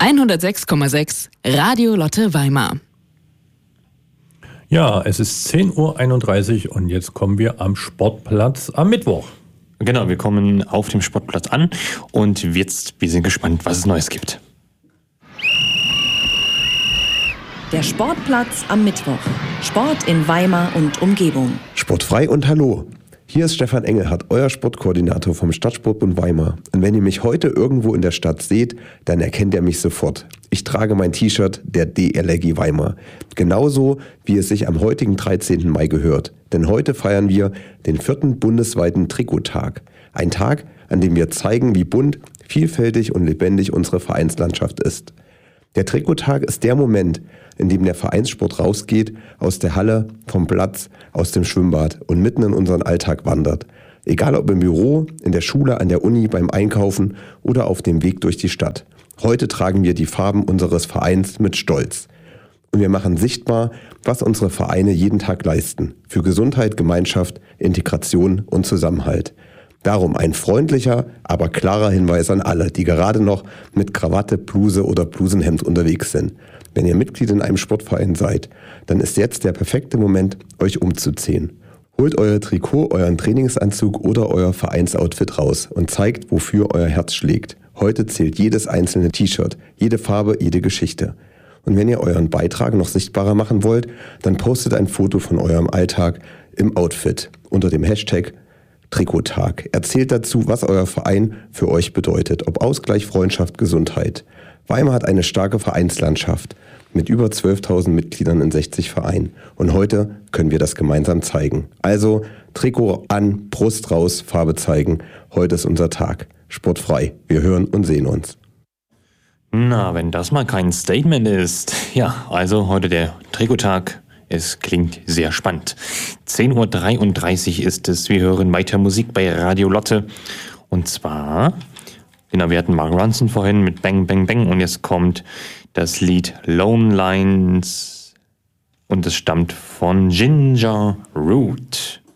106,6 Radio Lotte Weimar. Ja, es ist 10.31 Uhr und jetzt kommen wir am Sportplatz am Mittwoch. Genau, wir kommen auf dem Sportplatz an und wir sind gespannt, was es Neues gibt. Der Sportplatz am Mittwoch. Sport in Weimar und Umgebung. Sportfrei und hallo. Hier ist Stefan Engelhardt, euer Sportkoordinator vom Stadtsportbund Weimar. Und wenn ihr mich heute irgendwo in der Stadt seht, dann erkennt ihr mich sofort. Ich trage mein T-Shirt der DLRG Weimar. Genauso, wie es sich am heutigen 13. Mai gehört. Denn heute feiern wir den 4. bundesweiten Trikottag. Ein Tag, an dem wir zeigen, wie bunt, vielfältig und lebendig unsere Vereinslandschaft ist. Der Trikottag ist der Moment, in dem der Vereinssport rausgeht, aus der Halle, vom Platz, aus dem Schwimmbad und mitten in unseren Alltag wandert. Egal ob im Büro, in der Schule, an der Uni, beim Einkaufen oder auf dem Weg durch die Stadt. Heute tragen wir die Farben unseres Vereins mit Stolz. Und wir machen sichtbar, was unsere Vereine jeden Tag leisten. Für Gesundheit, Gemeinschaft, Integration und Zusammenhalt. Darum ein freundlicher, aber klarer Hinweis an alle, die gerade noch mit Krawatte, Bluse oder Blusenhemd unterwegs sind. Wenn ihr Mitglied in einem Sportverein seid, dann ist jetzt der perfekte Moment, euch umzuziehen. Holt euer Trikot, euren Trainingsanzug oder euer Vereinsoutfit raus und zeigt, wofür euer Herz schlägt. Heute zählt jedes einzelne T-Shirt, jede Farbe, jede Geschichte. Und wenn ihr euren Beitrag noch sichtbarer machen wollt, dann postet ein Foto von eurem Alltag im Outfit unter dem Hashtag Trikottag. Erzählt dazu, was euer Verein für euch bedeutet, ob Ausgleich, Freundschaft, Gesundheit. Weimar hat eine starke Vereinslandschaft mit über 12.000 Mitgliedern in 60 Vereinen. Und heute können wir das gemeinsam zeigen. Also Trikot an, Brust raus, Farbe zeigen. Heute ist unser Tag. Sportfrei. Wir hören und sehen uns. Na, wenn das mal kein Statement ist. Ja, also heute der Trikottag. Es klingt sehr spannend. 10.33 Uhr ist es. Wir hören weiter Musik bei Radio Lotte. Und zwar, genau, wir hatten Mark Ronson vorhin mit Bang Bang Bang. Und jetzt kommt das Lied Lone Lines. Und es stammt von Ginger Root.